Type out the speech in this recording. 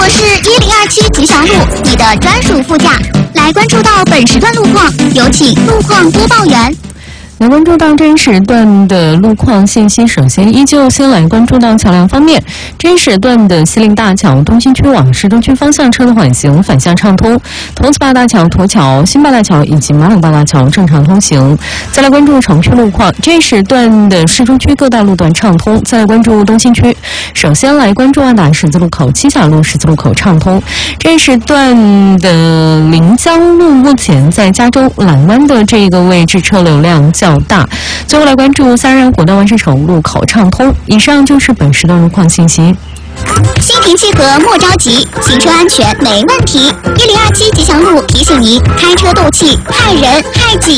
我是1027吉祥路，你的专属副驾。来关注到本时段路况，有请路况播报员。 来关注到这一时段的路况信息，首先依旧先来关注到桥梁方面。这一时段的西令大桥东新区往市中区方向车道缓行，反向畅通；桐梓八大桥、沱桥、新八大桥以及马垄八大桥正常通行。再来关注城区路况，这一时段的市中区各大路段畅通。再来关注东新区，首先来关注万达十字路口、七甲路十字路口畅通。这一时段的临江路目前在加州榄湾的这个位置车流量较大。最后来关注三人国道万事城路口畅通。以上就是本时段路况信息。 心平气和莫着急，行车安全没问题。1027吉祥路提醒您：开车斗气害人害己。